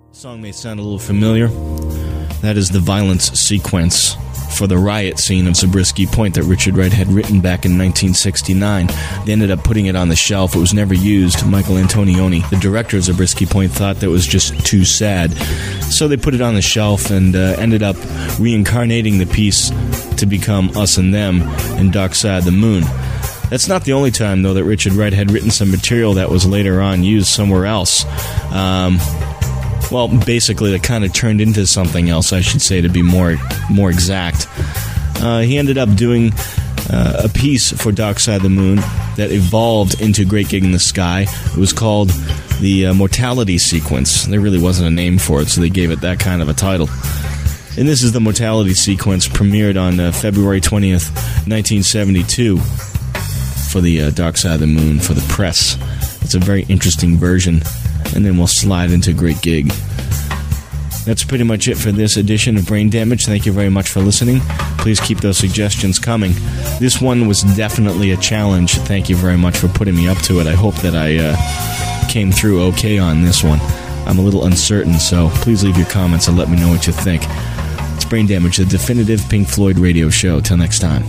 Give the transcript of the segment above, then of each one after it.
Song may sound a little familiar. That is the violence sequence for the riot scene of Zabriskie Point that Richard Wright had written back in 1969. They ended up putting it on the shelf. It was never used. Michael Antonioni, the director of Zabriskie Point, thought that was just too sad. So they put it on the shelf and ended up reincarnating the piece to become Us and Them and Dark Side of the Moon. That's not the only time, though, that Richard Wright had written some material that was later on used somewhere else. Well, basically, it kind of turned into something else, I should say, to be more exact. He ended up doing a piece for Dark Side of the Moon that evolved into Great Gig in the Sky. It was called the Mortality Sequence. There really wasn't a name for it, so they gave it that kind of a title. And this is the Mortality Sequence, premiered on February 20th, 1972, for the Dark Side of the Moon, for the press. It's a very interesting version. And then we'll slide into Great Gig. That's pretty much it for this edition of Brain Damage. Thank you very much for listening. Please keep those suggestions coming. This one was definitely a challenge. Thank you very much for putting me up to it. I hope that I came through okay on this one. I'm a little uncertain, so please leave your comments and let me know what you think. It's Brain Damage, the definitive Pink Floyd radio show. Till next time.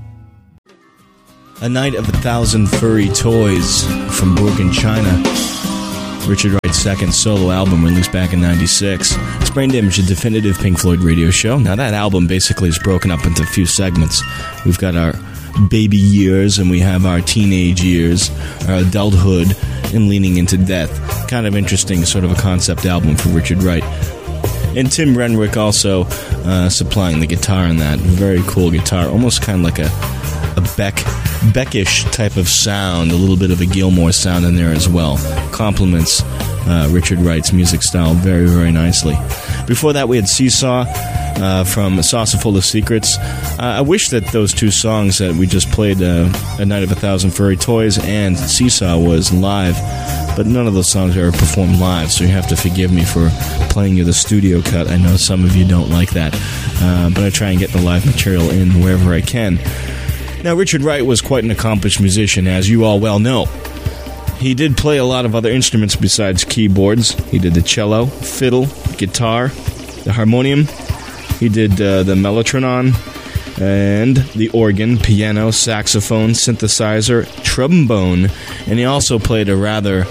A Night of 1,000 Furry Toys from Broken China. Richard Wright's second solo album, released back in '96. It's Brain Damage, a definitive Pink Floyd radio show. Now, that album basically is broken up into a few segments. We've got our baby years, and we have our teenage years, our adulthood, and leaning into death. Kind of interesting, sort of a concept album for Richard Wright. And Tim Renwick also supplying the guitar in that. Very cool guitar, almost kind of like a Beckish type of sound, a little bit of a Gilmour sound in there as well. Complements Richard Wright's music style very, very nicely. Before that, we had Seesaw from A Saucer Full of Secrets. I wish that those two songs that we just played, A Night of 1,000 Furry Toys and Seesaw, was live, but none of those songs are performed live, so you have to forgive me for playing you the studio cut. I know some of you don't like that, but I try and get the live material in wherever I can. Now, Richard Wright was quite an accomplished musician, as you all well know. He did play a lot of other instruments besides keyboards. He did the cello, fiddle, guitar, the harmonium. He did the mellotronon and the organ, piano, saxophone, synthesizer, trombone, and he also played a rather,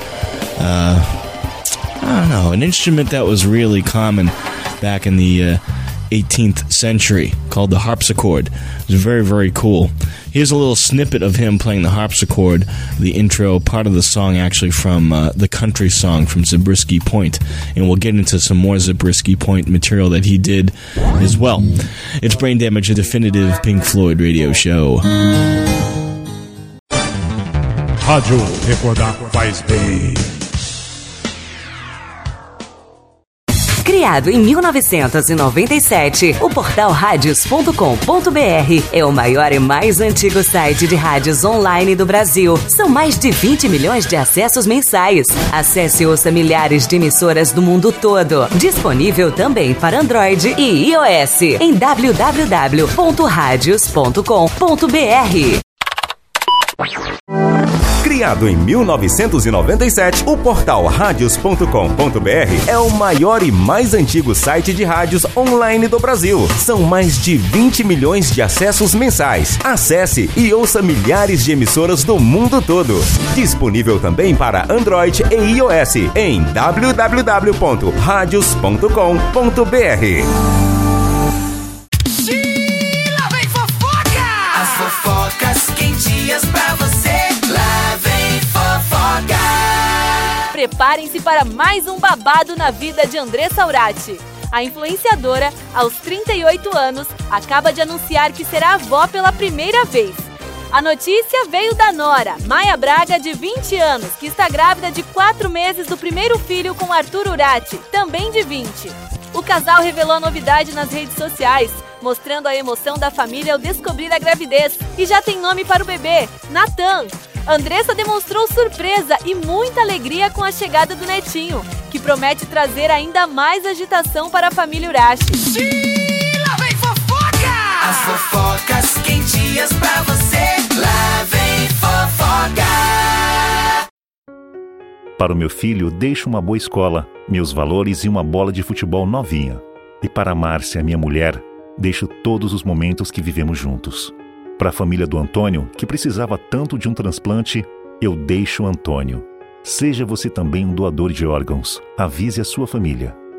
an instrument that was really common back in the 18th century, called the harpsichord. It was very, very cool. Here's a little snippet of him playing the harpsichord, the intro, part of the song actually from the country song from Zabriskie Point, and we'll get into some more Zabriskie Point material that he did as well. It's Brain Damage, a definitive Pink Floyd radio show. Rádio Recordar faz bem. Criado em 1997, o portal radios.com.br é o maior e mais antigo site de rádios online do Brasil. São mais de 20 milhões de acessos mensais. Acesse e ouça milhares de emissoras do mundo todo. Disponível também para Android e iOS em www.radios.com.br. Criado em 1997, o portal radios.com.br é o maior e mais antigo site de rádios online do Brasil. São mais de 20 milhões de acessos mensais. Acesse e ouça milhares de emissoras do mundo todo. Disponível também para Android e iOS em www.radios.com.br. Preparem-se para mais um babado na vida de Andressa Urati. A influenciadora, aos 38 anos, acaba de anunciar que será avó pela primeira vez. A notícia veio da nora, Maia Braga, de 20 anos, que está grávida de 4 meses do primeiro filho com Arthur Urati, também de 20. O casal revelou a novidade nas redes sociais, mostrando a emoção da família ao descobrir a gravidez. E já tem nome para o bebê, Natan. Andressa demonstrou surpresa e muita alegria com a chegada do netinho, que promete trazer ainda mais agitação para a família Urati. Lá vem fofoca! As fofocas quentinhas pra você. Lá vem fofoca! Para o meu filho, deixe uma boa escola. meus valores e uma bola de futebol novinha. E para Márcia, minha mulher, deixo todos os momentos que vivemos juntos. Para a família do Antônio, que precisava tanto de um transplante, eu deixo o Antônio. Seja você também um doador de órgãos. Avise a sua família.